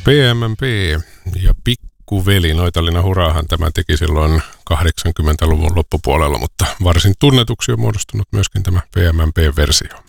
PMMP ja Pikkuveli, Noitallinen Huraahan tämä teki silloin 80-luvun loppupuolella, mutta varsin tunnetuksi on muodostunut myöskin tämä PMMP-versio.